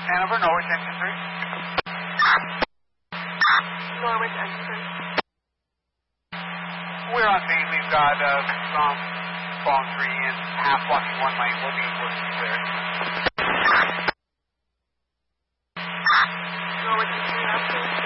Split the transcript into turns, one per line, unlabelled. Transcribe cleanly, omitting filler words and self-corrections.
Hanover, Norwich, engine 3.
Norwich, engine 3.
We're on scene. We've got some fallen tree and half blocking one lane. We'll be working clear.